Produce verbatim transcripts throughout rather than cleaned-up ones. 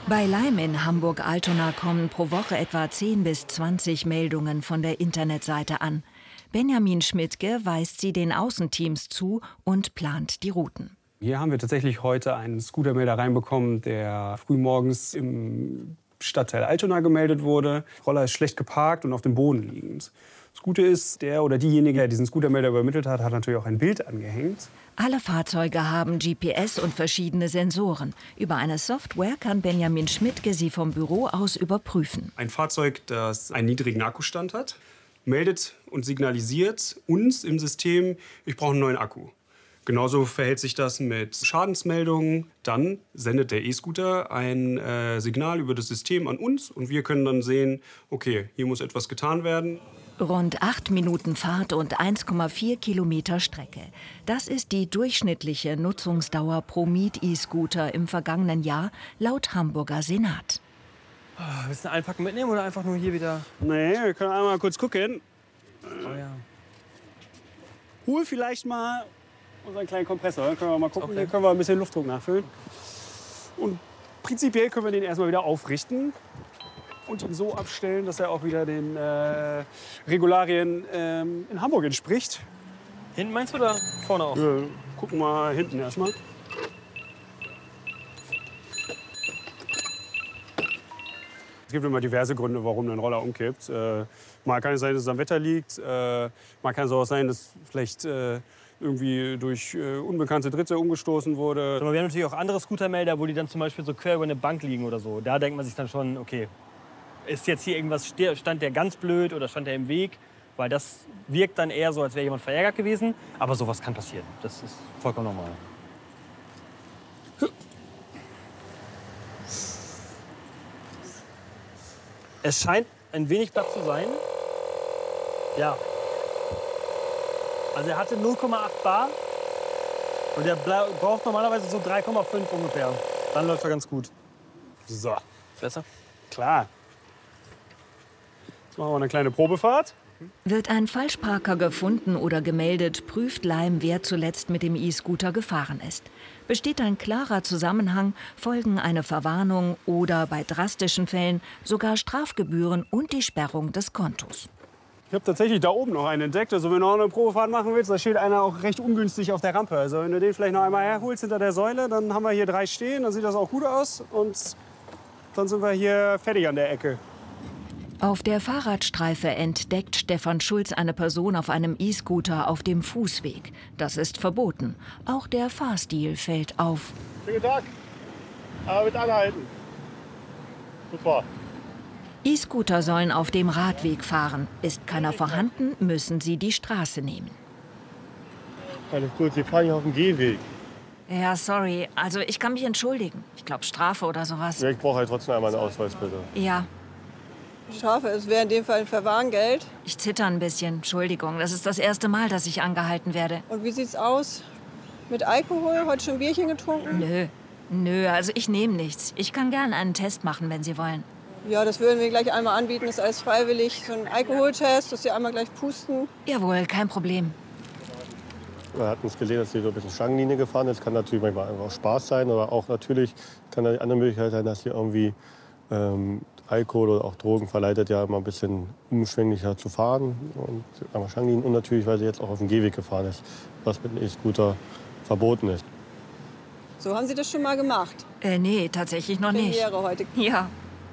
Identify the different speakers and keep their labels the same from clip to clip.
Speaker 1: Bei Leim in Hamburg-Altona kommen pro Woche etwa zehn bis zwanzig Meldungen von der Internetseite an. Benjamin Schmidtke weist sie den Außenteams zu und plant die Routen.
Speaker 2: Hier haben wir tatsächlich heute einen Scootermelder reinbekommen, der frühmorgens im Stadtteil Altona gemeldet wurde. Der Roller ist schlecht geparkt und auf dem Boden liegend. Das Gute ist, der oder diejenige, der diesen Scootermelder übermittelt hat, hat natürlich auch ein Bild angehängt.
Speaker 1: Alle Fahrzeuge haben G P S und verschiedene Sensoren. Über eine Software kann Benjamin Schmidtke sie vom Büro aus überprüfen.
Speaker 2: Ein Fahrzeug, das einen niedrigen Akkustand hat, meldet und signalisiert uns im System, ich brauche einen neuen Akku. Genauso verhält sich das mit Schadensmeldungen. Dann sendet der E-Scooter ein äh, Signal über das System an uns und wir können dann sehen, okay, hier muss etwas getan werden.
Speaker 1: Rund acht Minuten Fahrt und eins Komma vier Kilometer Strecke. Das ist die durchschnittliche Nutzungsdauer pro Miet-E-Scooter im vergangenen Jahr laut Hamburger Senat.
Speaker 3: Oh, willst du eine Einpacken mitnehmen oder einfach nur hier wieder?
Speaker 2: Nee, wir können einmal kurz gucken.
Speaker 3: Oh ja.
Speaker 2: Hol vielleicht mal unseren kleinen Kompressor. Dann können wir mal gucken,
Speaker 3: Okay.
Speaker 2: hier können wir ein bisschen Luftdruck nachfüllen. Und prinzipiell können wir den erstmal wieder aufrichten und ihn so abstellen, dass er auch wieder den äh, Regularien ähm, in Hamburg entspricht.
Speaker 3: Hinten meinst du oder vorne auch?
Speaker 2: Wir gucken mal hinten erstmal. Es gibt immer diverse Gründe, warum ein Roller umkippt. Äh, mal kann es sein, dass es am Wetter liegt. Äh, mal kann es auch sein, dass vielleicht äh, irgendwie durch äh, unbekannte Dritte umgestoßen wurde.
Speaker 3: Aber wir haben natürlich auch andere Scootermelder, wo die dann zum Beispiel so quer über eine Bank liegen oder so. Da denkt man sich dann schon, okay, ist jetzt hier irgendwas, stand der ganz blöd oder stand der im Weg? Weil das wirkt dann eher so, als wäre jemand verärgert gewesen. Aber sowas kann passieren. Das ist vollkommen normal. Es scheint ein wenig Platz zu sein. Ja. Also er hatte null Komma acht Bar. Und er braucht normalerweise so drei Komma fünf ungefähr. Dann läuft er ganz gut.
Speaker 2: So,
Speaker 3: Besser?
Speaker 2: klar. Jetzt machen wir eine kleine Probefahrt.
Speaker 1: Wird ein Falschparker gefunden oder gemeldet, prüft Leim, wer zuletzt mit dem E-Scooter gefahren ist. Besteht ein klarer Zusammenhang, folgen eine Verwarnung oder bei drastischen Fällen sogar Strafgebühren und die Sperrung des Kontos.
Speaker 2: Ich habe tatsächlich da oben noch einen entdeckt. Also wenn du noch eine Probefahrt machen willst, da steht einer auch recht ungünstig auf der Rampe. Also wenn du den vielleicht noch einmal herholst hinter der Säule, dann haben wir hier drei stehen. Dann sieht das auch gut aus. Und dann sind wir hier fertig an der Ecke.
Speaker 1: Auf der Fahrradstreife entdeckt Stefan Schulz eine Person auf einem E-Scooter auf dem Fußweg. Das ist verboten. Auch der Fahrstil fällt auf.
Speaker 4: Schönen guten Tag. Aber mit anhalten. Super.
Speaker 1: E-Scooter sollen auf dem Radweg fahren. Ist keiner vorhanden, müssen sie die Straße nehmen.
Speaker 4: Alles gut, Sie fahren hier auf dem Gehweg.
Speaker 1: Ja, sorry. Also ich kann mich entschuldigen. Ich glaube Strafe oder sowas.
Speaker 4: Ja, ich brauche halt trotzdem einmal einen Ausweis, bitte.
Speaker 1: Ja,
Speaker 5: Strafe, es wäre in dem Fall ein Verwarngeld.
Speaker 1: ich zitter ein bisschen. Entschuldigung, das ist das erste Mal, dass ich angehalten werde.
Speaker 5: Und wie sieht's aus mit Alkohol? Heute schon ein Bierchen getrunken?
Speaker 1: Nö, nö, also ich nehme nichts. Ich kann gern einen Test machen, wenn Sie wollen.
Speaker 5: Ja, das würden wir gleich einmal anbieten. Das ist alles freiwillig. So ein Alkoholtest, dass Sie einmal gleich pusten.
Speaker 1: Jawohl, kein Problem.
Speaker 4: Wir hatten es gesehen, dass sie so ein bisschen Schlangenlinie gefahren ist. Kann natürlich manchmal einfach auch Spaß sein. Aber auch natürlich kann eine andere Möglichkeit sein, dass hier irgendwie ähm, Alkohol oder auch Drogen verleitet, ja immer ein bisschen umschwänglicher zu fahren. Und einmal Schlangenlinien. Und natürlich, weil sie jetzt auch auf dem Gehweg gefahren ist, was mit einem E-Scooter verboten ist.
Speaker 5: So, haben Sie das schon mal gemacht?
Speaker 1: Äh, nee, tatsächlich noch nicht.
Speaker 5: Premiere heute.
Speaker 1: Ja,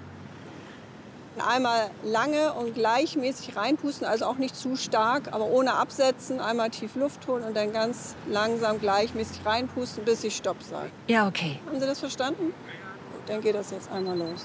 Speaker 5: Einmal lange und gleichmäßig reinpusten, also auch nicht zu stark, aber ohne absetzen. Einmal tief Luft holen und dann ganz langsam gleichmäßig reinpusten, bis ich Stopp sage.
Speaker 1: ja, okay.
Speaker 5: Haben Sie das verstanden? Gut, dann geht das jetzt einmal los.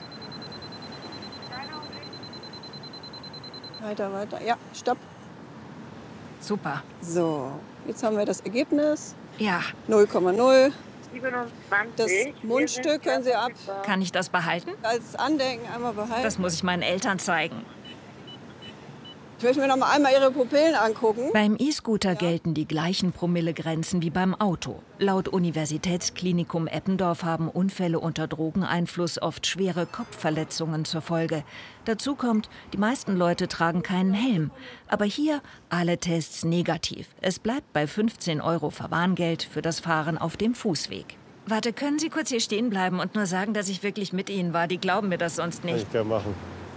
Speaker 5: Weiter, weiter. Ja, Stopp.
Speaker 1: Super.
Speaker 5: So, jetzt haben wir das Ergebnis.
Speaker 1: Ja,
Speaker 5: null Komma null.
Speaker 6: siebenundzwanzig.
Speaker 5: Das Mundstück können Sie ab
Speaker 1: kann ich das behalten?
Speaker 5: als Andenken einmal behalten.
Speaker 1: Das muss ich meinen Eltern zeigen.
Speaker 5: Ich möchte mir noch mal einmal Ihre Pupillen angucken.
Speaker 1: Beim E-Scooter gelten die gleichen Promillegrenzen wie beim Auto. Laut Universitätsklinikum Eppendorf haben Unfälle unter Drogeneinfluss oft schwere Kopfverletzungen zur Folge. Dazu kommt, die meisten Leute tragen keinen Helm. Aber hier alle Tests negativ. Es bleibt bei fünfzehn Euro Verwarngeld für das Fahren auf dem Fußweg. Warte, können Sie kurz hier stehen bleiben und nur sagen, dass ich wirklich mit Ihnen war? Die glauben mir das sonst
Speaker 4: Kann
Speaker 1: nicht.
Speaker 4: ich gerne machen.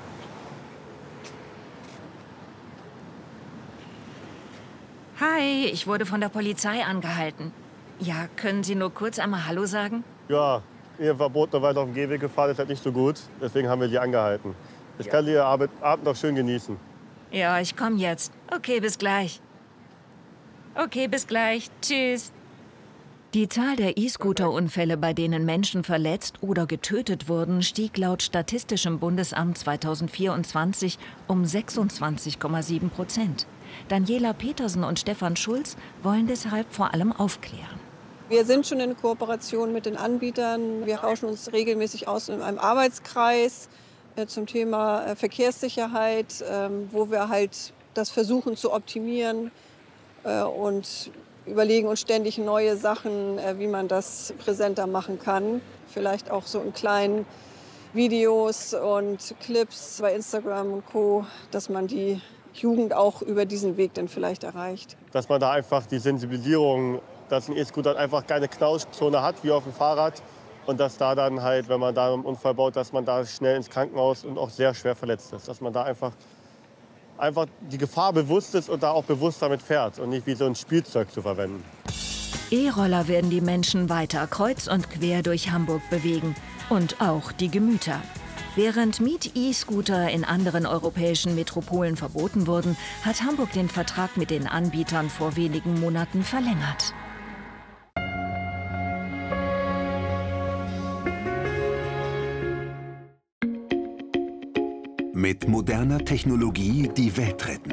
Speaker 1: Hi, ich wurde von der Polizei angehalten. Ja, können Sie nur kurz einmal Hallo sagen?
Speaker 4: Ja, Ihr Verbot noch weiter auf dem Gehweg gefahren ist halt nicht so gut. Deswegen haben wir die angehalten. Ich kann Ihr Abend, Abend noch schön genießen.
Speaker 1: Ja, ich komme jetzt. Okay, bis gleich. Okay, bis gleich. Tschüss. Die Zahl der E-Scooter-Unfälle, bei denen Menschen verletzt oder getötet wurden, stieg laut Statistischem Bundesamt zweitausendvierundzwanzig um sechsundzwanzig Komma sieben Prozent. Daniela Petersen und Stefan Schulz wollen deshalb vor allem aufklären.
Speaker 5: Wir sind schon in Kooperation mit den Anbietern. Wir tauschen uns regelmäßig aus in einem Arbeitskreis äh, zum Thema äh, Verkehrssicherheit, äh, wo wir halt das versuchen zu optimieren äh, und überlegen uns ständig neue Sachen, äh, wie man das präsenter machen kann. Vielleicht auch so in kleinen Videos und Clips bei Instagram und Co., dass man die Jugend auch über diesen Weg dann vielleicht erreicht.
Speaker 4: Dass man da einfach die Sensibilisierung, dass ein E-Scooter einfach keine Knautschzone hat wie auf dem Fahrrad. Und dass da dann halt, wenn man da einen Unfall baut, dass man da schnell ins Krankenhaus und auch sehr schwer verletzt ist. Dass man da einfach, einfach die Gefahr bewusst ist und da auch bewusst damit fährt und nicht wie so ein Spielzeug zu verwenden.
Speaker 1: E-Roller werden die Menschen weiter kreuz und quer durch Hamburg bewegen. Und auch die Gemüter. Während Miet-E-Scooter in anderen europäischen Metropolen verboten wurden, hat Hamburg den Vertrag mit den Anbietern vor wenigen Monaten verlängert.
Speaker 6: Mit moderner Technologie die Welt retten.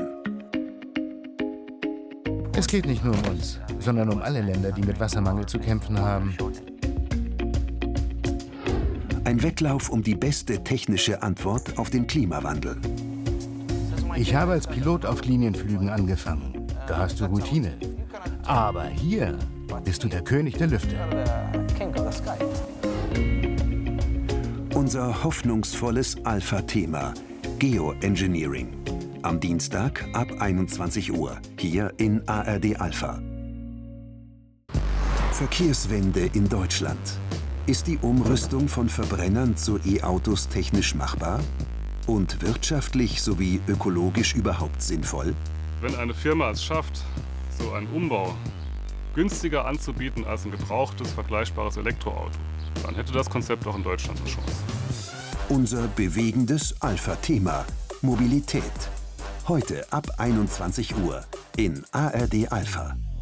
Speaker 7: Es geht nicht nur um uns, sondern um alle Länder, die mit Wassermangel zu kämpfen haben.
Speaker 6: Ein Wettlauf um die beste technische Antwort auf den Klimawandel.
Speaker 7: Ich habe als Pilot auf Linienflügen angefangen. Da hast du Routine. Aber hier bist du der König der Lüfte.
Speaker 6: Unser hoffnungsvolles Alpha-Thema, Geoengineering. Am Dienstag ab einundzwanzig Uhr, hier in A R D Alpha. Verkehrswende in Deutschland. Ist die Umrüstung von Verbrennern zu E-Autos technisch machbar? Und wirtschaftlich sowie ökologisch überhaupt sinnvoll?
Speaker 8: Wenn eine Firma es schafft, so einen Umbau günstiger anzubieten als ein gebrauchtes, vergleichbares Elektroauto, dann hätte das Konzept auch in Deutschland eine Chance.
Speaker 6: Unser bewegendes Alpha-Thema, Mobilität. Heute ab einundzwanzig Uhr in A R D Alpha.